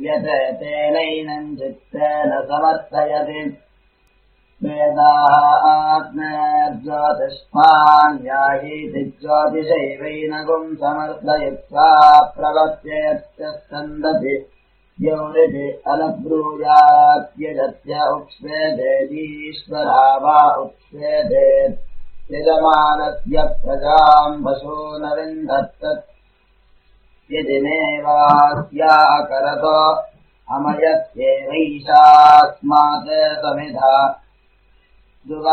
यते तेनैनं चित्तेन समर्थयति वेदाः आत्मज्योतिष्मान्यायीति ज्योतिषैवैनगुं समर्थयित्वा प्रवर्तयत्य स्कन्दति द्यौरिति अलब्रूयात्यजत्य उक्ष्वेदेतीश्वरा वा उक्ष्वेदे यजमानस्य प्रजाम् पशो न विन्दत्तत् यदि मेवास्याकरतो अमयत्येवैषास्मात् समिधा दुवा